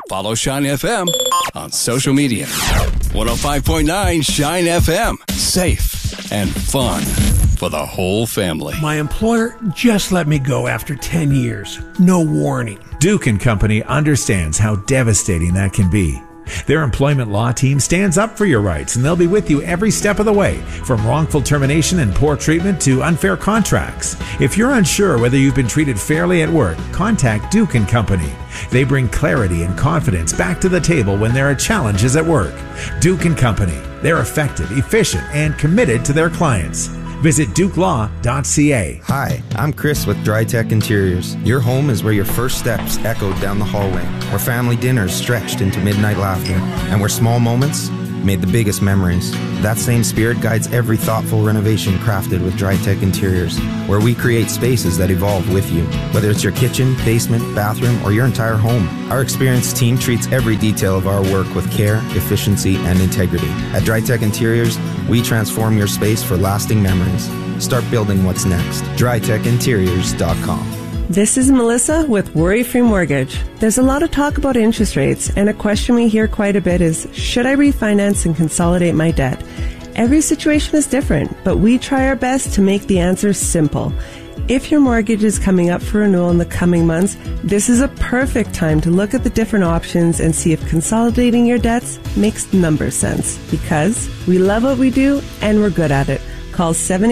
Follow Shine FM on social media. 105.9 Shine FM. Safe and fun for the whole family. My employer just let me go after 10 years. No warning. Duke & Company understands how devastating that can be. Their employment law team stands up for your rights, and they'll be with you every step of the way, from wrongful termination and poor treatment to unfair contracts. If you're unsure whether you've been treated fairly at work, contact Duke & Company. They bring clarity and confidence back to the table when there are challenges at work. Duke & Company. They're effective, efficient, and committed to their clients. Visit dukelaw.ca. Hi, I'm Chris with DryTech Interiors. Your home is where your first steps echoed down the hallway, where family dinners stretched into midnight laughter, and where small moments made the biggest memories. That same spirit guides every thoughtful renovation crafted with DryTech Interiors, where we create spaces that evolve with you. Whether it's your kitchen, basement, bathroom, or your entire home, our experienced team treats every detail of our work with care, efficiency, and integrity. At DryTech Interiors, we transform your space for lasting memories. Start building what's next. DryTechInteriors.com. This is Melissa with Worry-Free Mortgage. There's a lot of talk about interest rates, and a question we hear quite a bit is, should I refinance and consolidate my debt? Every situation is different, but we try our best to make the answer simple. If your mortgage is coming up for renewal in the coming months, this is a perfect time to look at the different options and see if consolidating your debts makes number sense. Because we love what we do and we're good at it. Call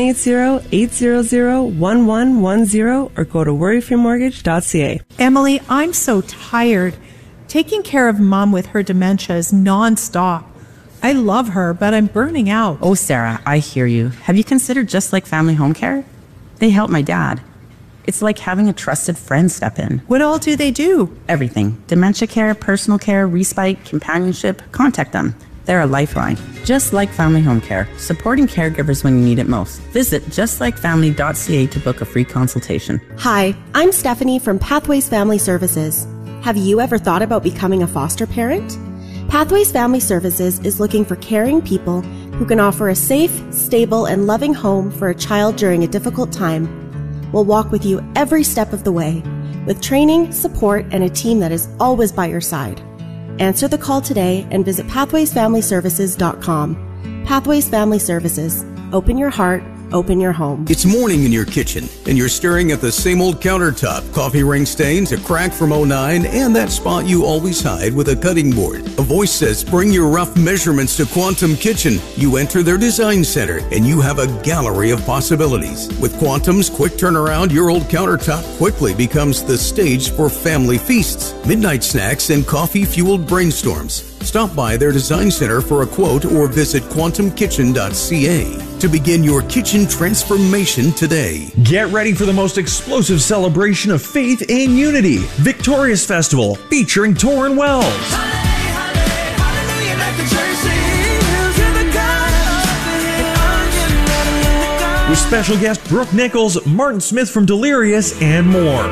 780-800-1110 or go to worryfreemortgage.ca. Emily, I'm so tired. Taking care of Mom with her dementia is nonstop. I love her, but I'm burning out. Oh, Sarah, I hear you. Have you considered Just Like Family Home Care? They help my dad. It's like having a trusted friend step in. What all do they do? Everything. Dementia care, personal care, respite, companionship. Contact them. They're a lifeline. Just Like Family Home Care, supporting caregivers when you need it most. Visit justlikefamily.ca to book a free consultation. Hi, I'm Stephanie from Pathways Family Services. Have you ever thought about becoming a foster parent? Pathways Family Services is looking for caring people who can offer a safe, stable, and loving home for a child during a difficult time. We'll walk with you every step of the way, with training, support, and a team that is always by your side. Answer the call today and visit pathwaysfamilyservices.com. Pathways Family Services. Open your heart, open your home. It's morning in your kitchen, and you're staring at the same old countertop, coffee ring stains, a crack from '09, and that spot you always hide with a cutting board. A voice says, bring your rough measurements to Quantum Kitchen. You enter their design center, and you have a gallery of possibilities. With Quantum's quick turnaround, your old countertop quickly becomes the stage for family feasts, midnight snacks, and coffee-fueled brainstorms. Stop by their design center for a quote or visit quantumkitchen.ca to begin your kitchen transformation today. Get ready for the most explosive celebration of faith and unity. Victorious Festival featuring Torrin Wells. With special guest Brooke Nichols, Martin Smith from Delirious, and more.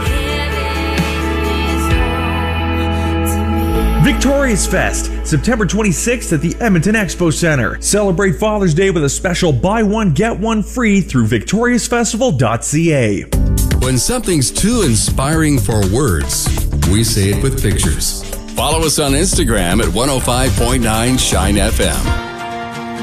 Victorious Fest, September 26th at the Edmonton Expo Center. Celebrate Father's Day with a special buy one, get one free through victoriousfestival.ca. When something's too inspiring for words, we say it with pictures. Follow us on Instagram at 105.9 Shine FM.